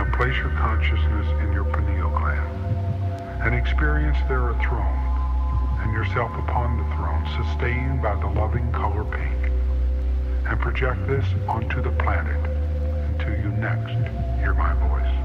Now place your consciousness in your pineal gland and experience there a throne and yourself upon the throne, sustained by the loving color pink. And project this onto the planet until you next hear my voice.